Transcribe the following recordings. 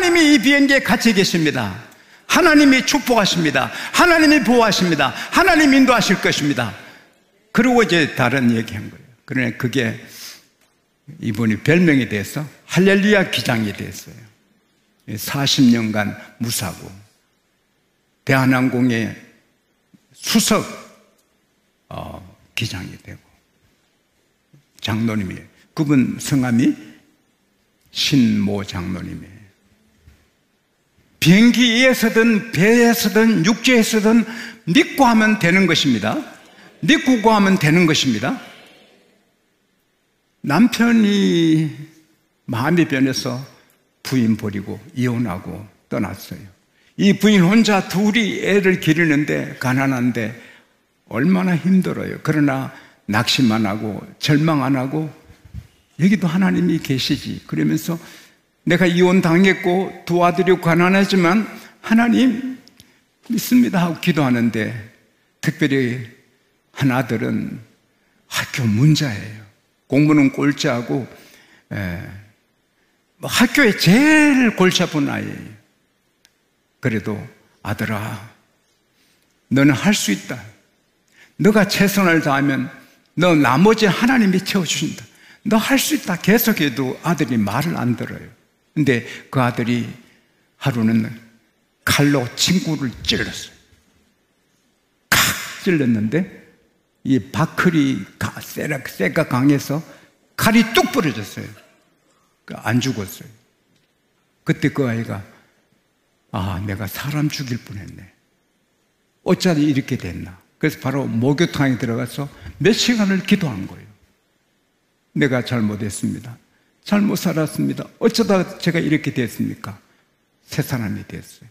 하나님이 이 비행기에 같이 계십니다. 하나님이 축복하십니다. 하나님이 보호하십니다. 하나님이 인도하실 것입니다. 그리고 이제 다른 얘기한 거예요. 그러나 그게 이분이 별명이 돼서 할렐루야 기장이 됐어요. 40년간 무사고 대한항공의 수석 기장이 되고 장로님이에요. 그분 성함이 신모 장로님이에요. 비행기에서든 배에서든 육지에서든 믿고 하면 되는 것입니다. 믿고 구하면 되는 것입니다. 남편이 마음이 변해서 부인 버리고 이혼하고 떠났어요. 이 부인 혼자 둘이 애를 기르는데 가난한데 얼마나 힘들어요. 그러나 낙심만 하고 절망 안 하고 여기도 하나님이 계시지 그러면서 내가 이혼당했고 두 아들이 가난하지만 하나님 믿습니다 하고 기도하는데 특별히 한 아들은 학교 문자예요. 공부는 꼴찌하고 학교에 제일 골치 아픈 아이예요. 그래도 아들아 너는 할 수 있다. 너가 최선을 다하면 너 나머지 하나님이 채워주신다. 너 할 수 있다. 계속해도 아들이 말을 안 들어요. 근데 그 아들이 하루는 칼로 친구를 찔렀어요. 칵 찔렀는데 이 바클이 쇠가 강해서 칼이 뚝 부러졌어요. 안 죽었어요. 그때 그 아이가 내가 사람 죽일 뻔했네. 어쩌다 이렇게 됐나. 그래서 바로 목욕탕에 들어가서 몇 시간을 기도한 거예요. 내가 잘못했습니다. 잘못 살았습니다. 어쩌다 제가 이렇게 됐습니까? 새 사람이 됐어요.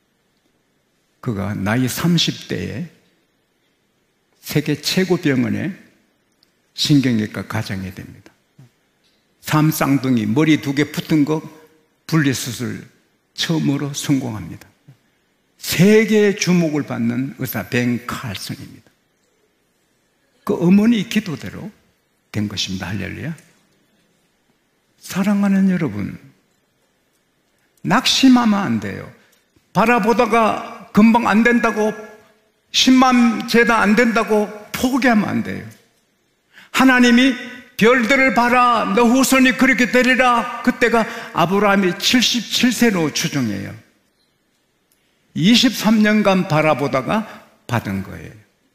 그가 나이 30대에 세계 최고 병원에 신경외과 과장이 됩니다. 삼쌍둥이 머리 2개 붙은 거 분리수술 처음으로 성공합니다. 세계의 주목을 받는 의사 벤 칼슨입니다. 그 어머니 기도대로 된 것입니다. 할렐루야. 사랑하는 여러분, 낙심하면 안 돼요. 바라보다가 금방 안 된다고 10만 제다 안 된다고 포기하면 안 돼요. 하나님이 별들을 봐라 너 후손이 그렇게 되리라. 그때가 아브라함이 77세로 추정해요. 23년간 바라보다가 받은 거예요.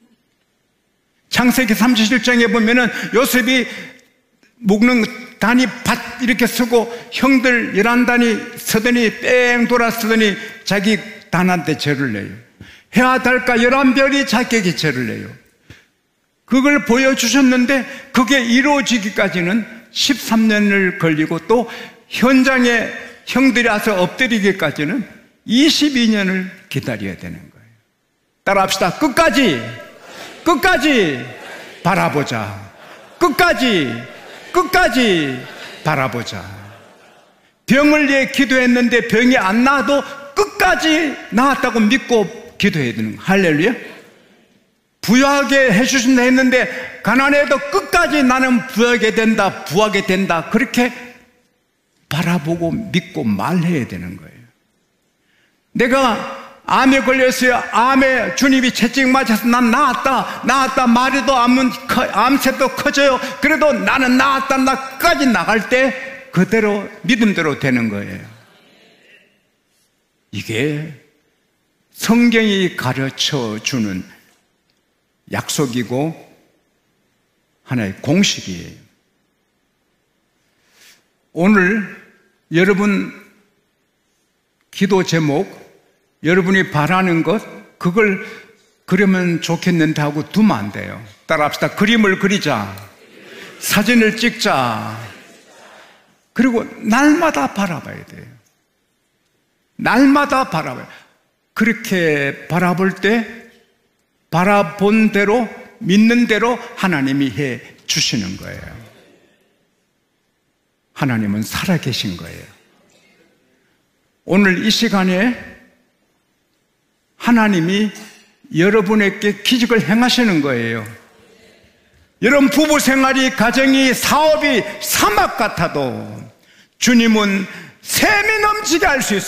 창세기 37장에 보면은 요셉이 묶는 단이 밭 이렇게 서고 형들 11단이 서더니 뺑 돌아 서더니 자기 단한테 절을 내요. 해와 달과 11별이 자기에게 절을 내요. 그걸 보여주셨는데 그게 이루어지기까지는 13년을 걸리고 또 현장에 형들이 와서 엎드리기까지는 22년을 기다려야 되는 거예요. 따라합시다. 끝까지 바라보자. 끝까지 바라보자. 병을 위해 기도했는데 병이 안 나아도 끝까지 나았다고 믿고 기도해야 되는 거예요. 할렐루야. 부유하게 해주신다 했는데 가난해도 끝까지 나는 부유하게 된다 그렇게 바라보고 믿고 말해야 되는 거예요. 내가 암에 걸렸어요. 암에 주님이 채찍 맞아서 난 나았다 말해도 암세도 커져요. 그래도 나는 나았다 나까지 나갈 때 그대로 믿음대로 되는 거예요. 이게 성경이 가르쳐주는 약속이고 하나의 공식이에요. 오늘 여러분 기도 제목 여러분이 바라는 것 그걸 그리면 좋겠는데 하고 두면 안 돼요. 따라합시다. 그림을 그리자. 사진을 찍자. 그리고 날마다 바라봐야 돼요. 날마다 바라봐요. 그렇게 바라볼 때 바라본 대로 믿는 대로 하나님이 해 주시는 거예요. 하나님은 살아계신 거예요. 오늘 이 시간에 하나님이 여러분에게 기적을 행하시는 거예요. 여러분 부부 생활이 가정이 사업이 사막 같아도 주님은 샘이 넘치게 할 수 있어요.